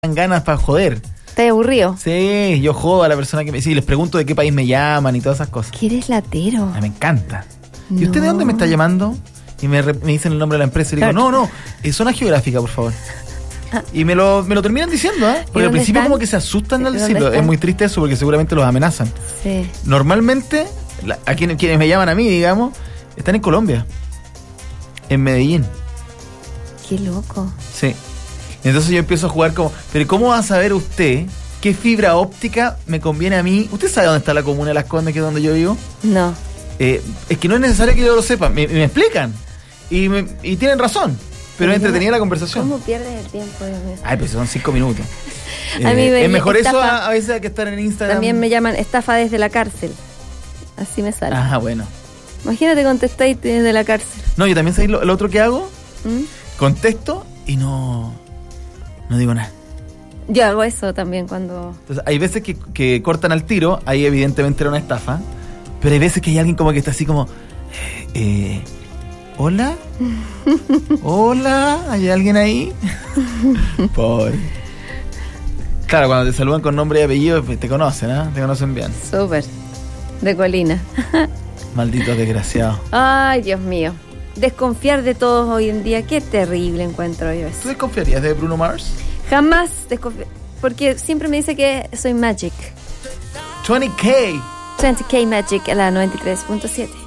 dan ganas para joder. ¿Estás aburrido? Sí, yo jodo a la persona que me... Sí, les pregunto de qué país me llaman y todas esas cosas. ¿Que eres latero? Me encanta. ¿Y usted de dónde me está llamando? Y me dicen el nombre de la empresa y le digo, no, zona geográfica, por favor. Y me lo terminan diciendo, ¿eh? Porque al principio como que se asustan al decirlo. Es muy triste eso porque seguramente los amenazan. Sí. Normalmente, a quienes me llaman a mí, digamos, están en Colombia. En Medellín. Qué loco. Sí. Entonces yo empiezo a jugar como, pero ¿cómo va a saber usted qué fibra óptica me conviene a mí? ¿Usted sabe dónde está la comuna de Las Condes, que es donde yo vivo? No. Es que no es necesario que yo lo sepa. Me explican. Y tienen razón. Pero es entretenida la conversación. ¿Cómo pierdes el tiempo, Dios mío? Ay, pues son 5 minutos. A mí es mejor estafa, eso a veces que estar en Instagram. También me llaman estafa desde la cárcel. Así me sale. Ajá, bueno. Imagínate contestáis desde la cárcel. No, yo también sé lo otro que hago. ¿Mm? Contesto y no digo nada. Yo hago eso también cuando... Entonces, hay veces que cortan al tiro. Ahí evidentemente era una estafa. Pero hay veces que hay alguien como que está así como... ¿Hola? ¿Hola? ¿Hay alguien ahí? Pobre. Claro, cuando te saludan con nombre y apellido te conocen, ¿eh? Te conocen bien. Súper. De colina. Malditos desgraciados. Ay, Dios mío. Desconfiar de todos hoy en día. Qué terrible encuentro yo eso. ¿Tú desconfiarías de Bruno Mars? Jamás desconfiar. Porque siempre me dice que soy Magic. 20K 20K Magic a la 93.7.